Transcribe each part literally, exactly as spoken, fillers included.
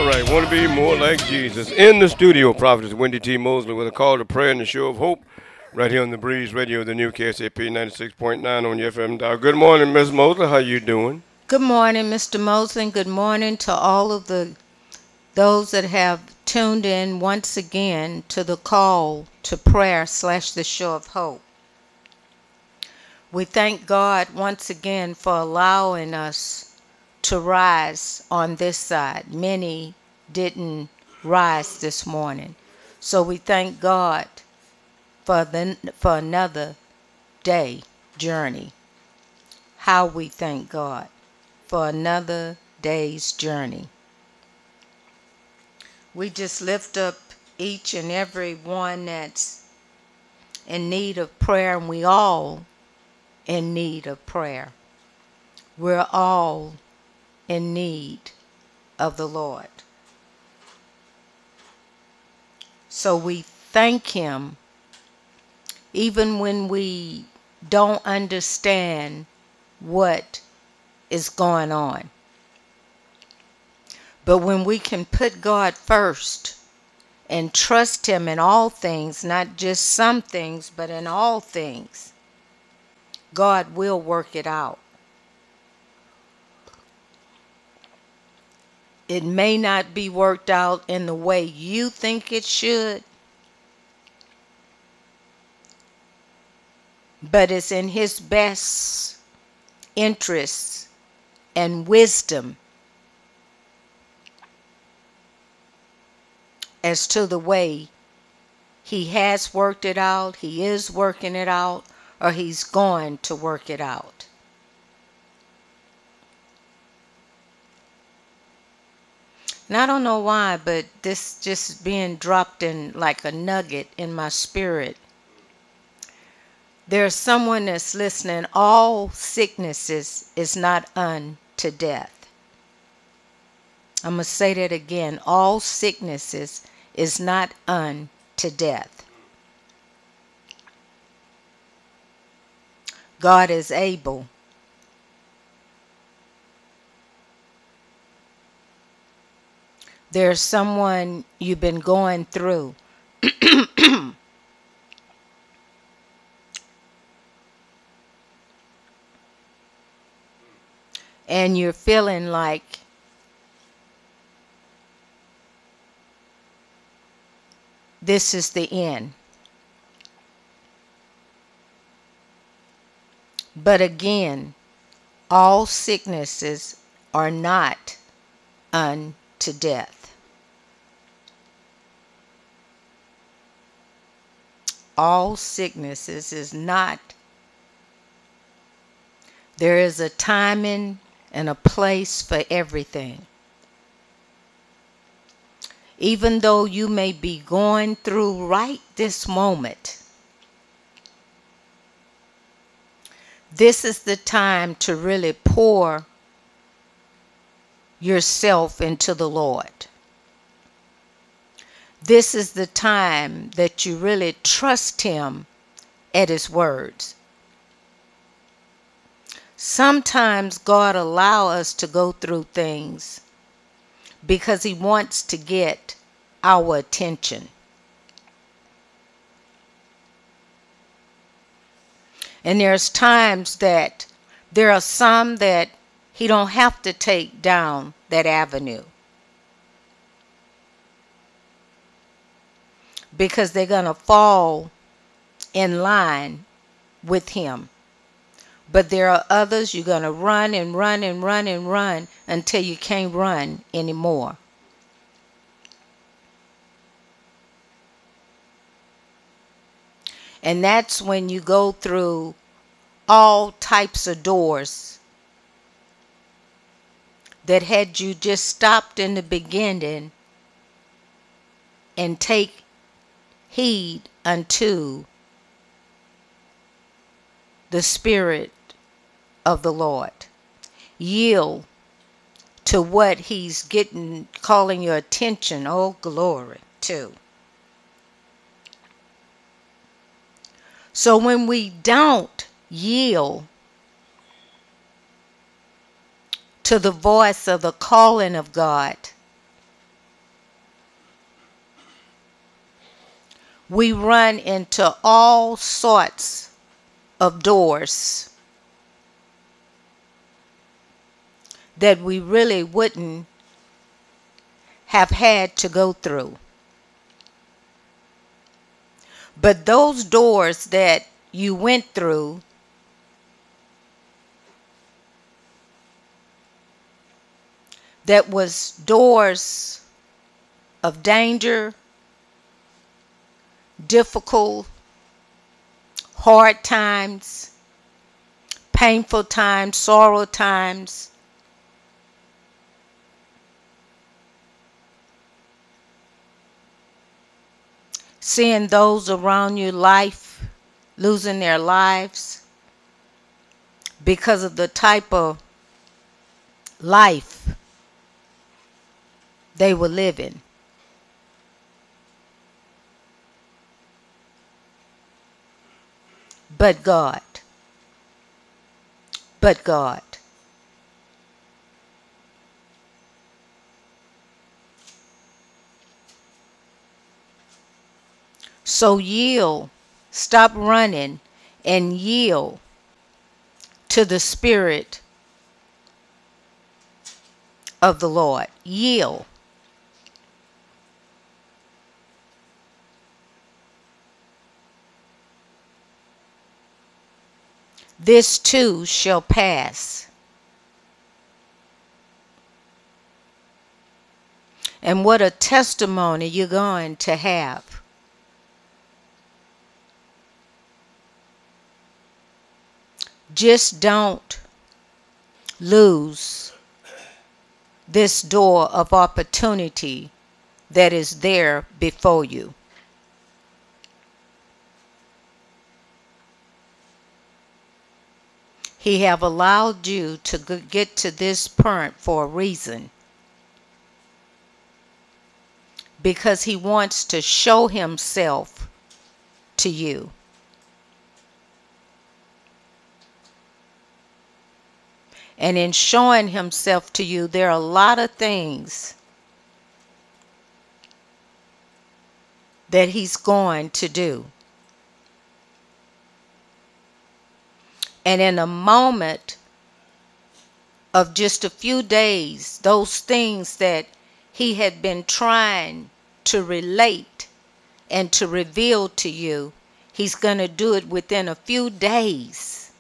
right, want to be more like Jesus. In the studio, Prophetess Wendy T. Mosley with a call to prayer and the show of hope right here on the Breeze Radio, the new K S A P ninety-six point nine on your F M dial. Good morning, Miss Mosley. How you doing? Good morning, Mister Mosley. Good morning to all of the those that have tuned in once again to the call to prayer slash the show of hope. We thank God once again for allowing us to rise on this side. Many didn't rise this morning. So we thank God for the for another day journey. How we thank God for another day's journey. We just lift up each and every one that's in need of prayer, and we all in need of prayer. We're all in need of the Lord. So we thank Him even when we don't understand what is going on. But when we can put God first and trust Him in all things, not just some things, but in all things, God will work it out. It may not be worked out in the way you think it should, but it's in His best interests and wisdom as to the way He has worked it out, He is working it out, or He's going to work it out. And I don't know why, but this just being dropped in like a nugget in my spirit. There's someone that's listening. All sicknesses is not unto death. I'm going to say that again. All sicknesses is not unto death. God is able. There's someone you've been going through. And you're feeling like this is the end. But again, all sicknesses are not unto death. All sicknesses is not. There is a timing and a place for everything. Even though you may be going through right this moment, this is the time to really pour yourself into the Lord. This is the time that you really trust Him at His words. Sometimes God allows us to go through things because He wants to get our attention. And there's times that there are some that He don't have to take down that avenue, because they're going to fall in line with Him. But there are others you're going to run and run and run and run until you can't run anymore. And that's when you go through all types of doors that had you just stopped in the beginning and take heed unto the Spirit of the Lord. Yield to what He's getting, calling your attention, oh glory, to. So when we don't yield to the voice of the calling of God, we run into all sorts of doors that we really wouldn't have had to go through. But those doors that you went through that was doors of danger, difficult, hard times, painful times, sorrow times, seeing those around you life losing their lives because of the type of life they were living. But God, but God. So yield, stop running and yield to the Spirit of the Lord. Yield. This too shall pass. And what a testimony you're going to have. Just don't lose this door of opportunity that is there before you. He have allowed you to get to this point for a reason. Because he wants to show himself to you. And in showing himself to you, there are a lot of things that he's going to do. And in a moment of just a few days, those things that he had been trying to relate and to reveal to you, he's going to do it within a few days.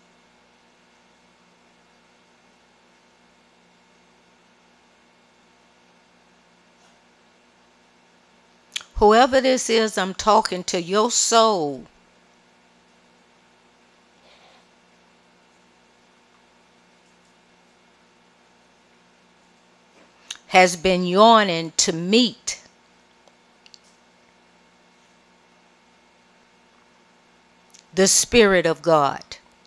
Whoever this is I'm talking to, your soul has been yearning to meet the Spirit of God.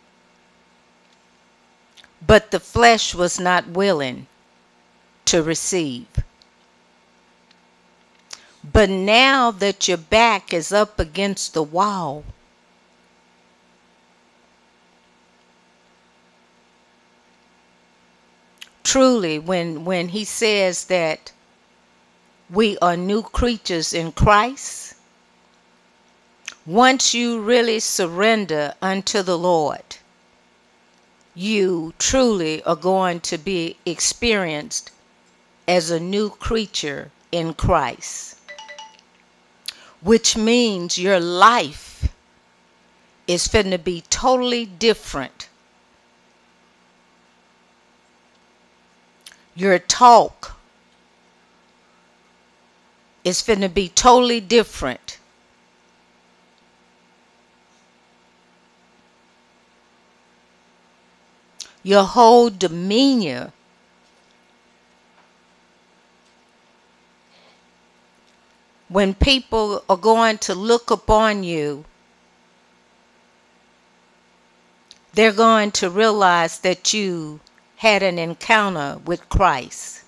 But the flesh was not willing to receive. But now that your back is up against the wall, truly, when, when he says that we are new creatures in Christ, once you really surrender unto the Lord, you truly are going to be experienced as a new creature in Christ. Which means your life is finna be totally different. Your talk is finna be totally different. Your whole demeanor when people are going to look upon you, they're going to realize that you had an encounter with Christ.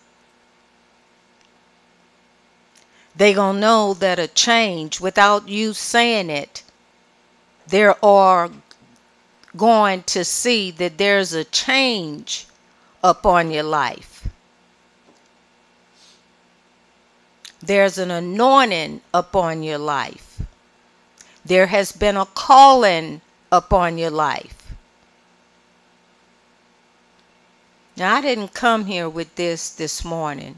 They're going to know that a change, without you saying it, they are going to see that there's a change upon your life. There's an anointing upon your life. There has been a calling upon your life. Now, I didn't come here with this this morning.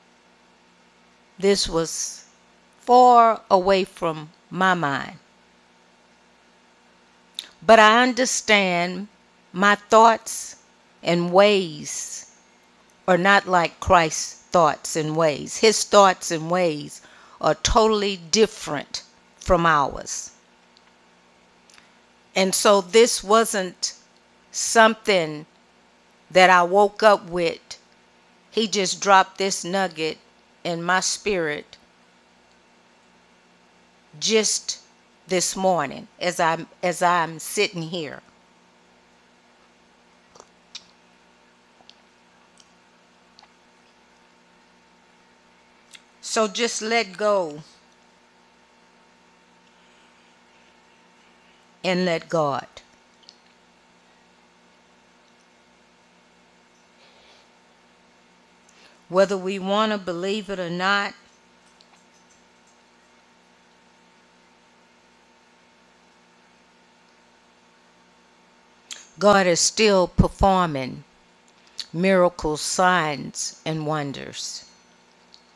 This was far away from my mind. But I understand my thoughts and ways are not like Christ's thoughts and ways. His thoughts and ways are totally different from ours. And so this wasn't something that I woke up with. He just dropped this nugget in my spirit just this morning as I'm as I'm sitting here. So just let go and let God. Whether we want to believe it or not, God is still performing miracles, signs, and wonders.